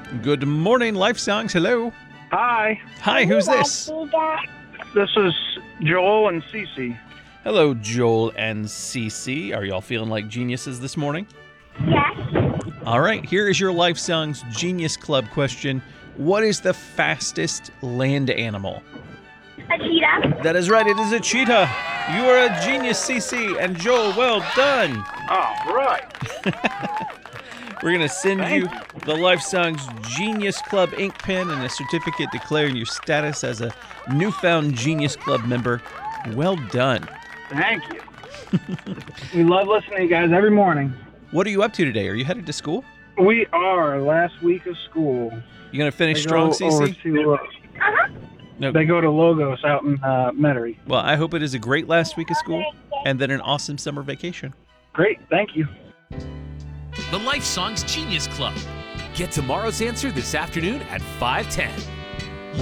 Good morning, Life Songs. Hello. Hi, Hi, who's this? this is Joel and Cece. Hello, Joel and Cece. Are y'all feeling like geniuses this morning? Yes. All right, here is your Life Songs Genius Club question. What is the fastest land animal? A cheetah. That is right, it is a cheetah. You are a genius, Cece, and Joel, well done. All right. We're going to send you the Life Songs Genius Club ink pen and a certificate declaring your status as a newfound Genius Club member. Well done. Thank you. We love listening to you guys every morning. What are you up to today? Are you headed to school? We are last week of school. You going to finish They strong, go over Cece? to, No. They go to Logos out in Metairie. Well, I hope it is a great last week of school and then an awesome summer vacation. Great, thank you. The Life Songs Genius Club. Get tomorrow's answer this afternoon at 5:10.